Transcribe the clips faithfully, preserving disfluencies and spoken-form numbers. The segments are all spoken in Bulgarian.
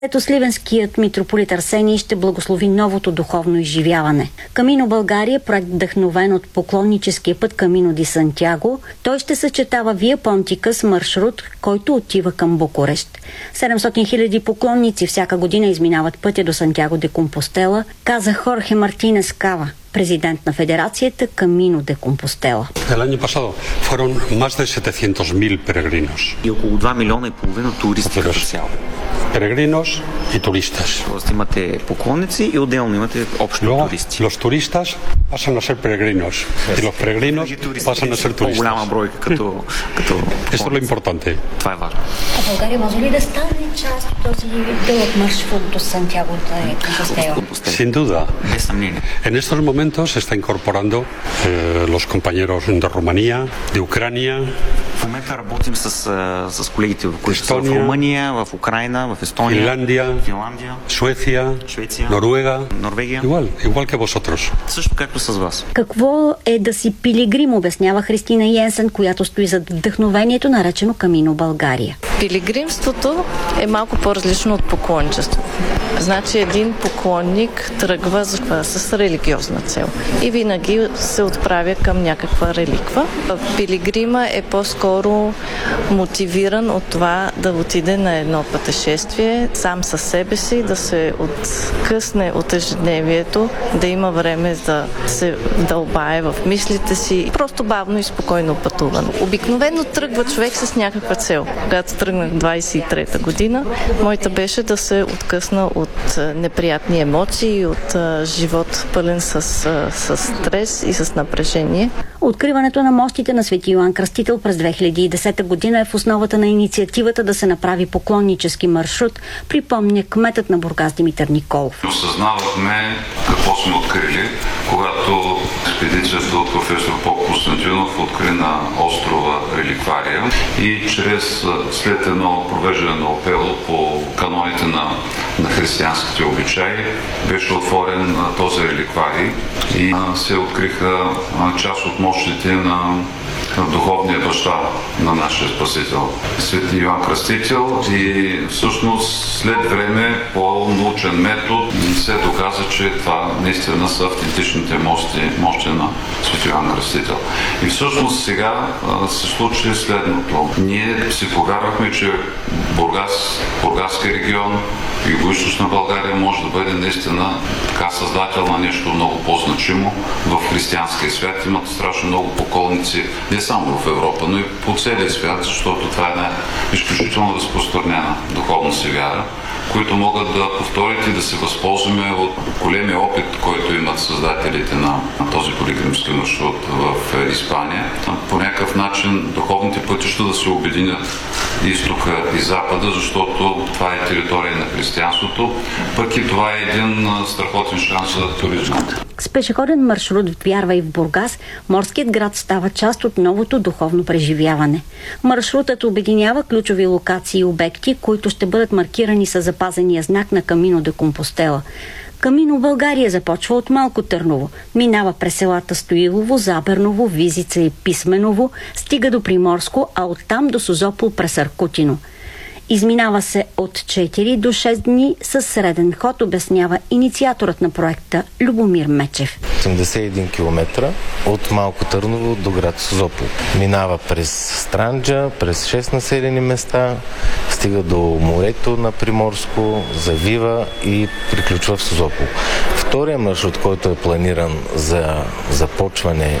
Ето Сливенският митрополит Арсений ще благослови новото духовно изживяване. Камино България, проект вдъхновен от поклонническия път Камино ди Сантяго, той ще съчетава Вия Понтика с маршрут, който отива към Букурещ. седемстотин хиляди поклонници всяка година изминават пътя до Сантяго де Компостела, каза Хорхе Мартинес Кава, президент на федерацията Камино де Компостела. El año pasado fueron más de setecientos mil peregrinos. И около два милиона и половина туристи като цяло. Peregrinos y turistas. Тоест имате поклонници и отделно имате общо Luego, туристи. los turistas pasan a ser peregrinos y los peregrinos pasan a ser turistas. По-голяма бройка като, като Esto es lo importante. Това е важно. А България може ли да стане част от този дълъг маршрут до Сантяго де Компостела? Sin duda. Без съмнение. En estos momentos se está incorporando eh, los compañeros de Rumanía, de Ucrania. В момента работим с, с колегите, които са в Румъния, в Украина, в Естония, Финландия, Финландия, Швеция, Швеция, Noruega, Норвегия. Igual, igual que vosotros. Също както с вас. Какво е да си пилигрим, обяснява Христина Йенсен, която стои зад вдъхновението, наречено Камино България. Пилигримството е малко по-различно от поклонничеството. Значи един поклонник тръгва с религиозна цел и винаги се отправя към някаква реликва. Пилигрима е по-скоро мотивиран от това да отиде на едно пътешествие сам със себе си, да се откъсне от ежедневието, да има време да се дълбае в мислите си. Просто бавно и спокойно пътуване. Обикновено тръгва човек с някаква цел. Когато тръгнах двадесет и трета година, моята беше да се откъсна от неприятни емоции, от живот пълен с, с стрес и с напрежение. Откриването на мостите на Свети Йоан Кръстител през две хиляди и десета година е в основата на инициативата да се направи поклоннически маршрут, припомня кметът на Бургас Димитър Николов. Осъзнавахме какво сме открили, когато експедицията от професор Поп Константинов откри на острова реликвария и чрез след едно провеждане на апел по каноните на, на християнските обичаи беше отворен този реликварий и се откриха част от мощите на духовния баща на нашия спасител, Свети Йоан Кръстител, и всъщност след време по научен метод се доказа, че това наистина са автентичните мощи, мощи на Свети Йоан Кръстител. И всъщност сега а, се случи следното. Ние си повярвахме, че Бургас, Бургаски регион, Югоизточна България може да бъде наистина така създател на нещо много по-значимо в християнския свят. Имат страшно много поклонници не само в Европа, но и по целия свят, защото това е една изключително разпространена духовна си вяра, които могат да повторят и да се възползваме от големия опит, който имат създателите на, на този пилигримски маршрут в Испания. По някакъв начин духовните пътища да се обединят изтока и запада, защото това е територия на християнството, пък и това е един страхотен шанс за туризма. С пешеходен маршрут в Вярва и в Бургас, морският град става част от новото духовно преживяване. Маршрутът обединява ключови локации и обекти, които ще бъдат маркирани със запазения знак на Камино де Компостела. Камино България започва от Малко Търново, минава през селата Стоилово, Заберново, Визица и Писменово, стига до Приморско, а оттам до Созопол през Аркутино. Изминава се от четири до шест дни със среден ход, обяснява инициаторът на проекта Любомир Мечев. осемдесет и един километра от Малко Търново до град Созопол. Минава през Странджа, през шест населени места, стига до морето на Приморско, завива и приключва в Созопол. Втория маршрут, който е планиран за започване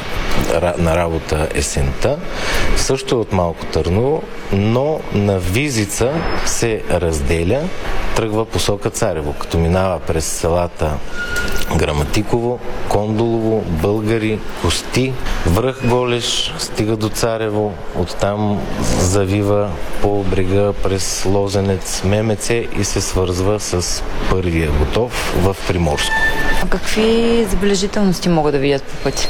на работа есента, също е от Малко Търново, но на Визица се разделя, тръгва посока Царево, като минава през селата Граматиково, Кондолово, Българи, Кости, Връх Голеш, стига до Царево, оттам завива по брега през Лозенец, Мемеце и се свързва с първия готов в Приморско. Какви забележителности могат да видят по пътя?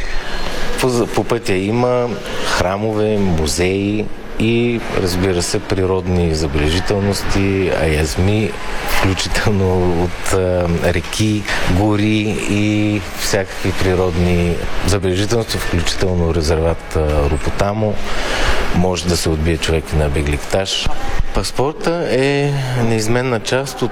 По, по пътя има храмове, музеи и, разбира се, природни забележителности, аязми, включително от а, реки, гори и всякакви природни забележителности, включително резерват Ропотамо. Може да се отбие човек на Бегликташ. Паспорта е неизменна част от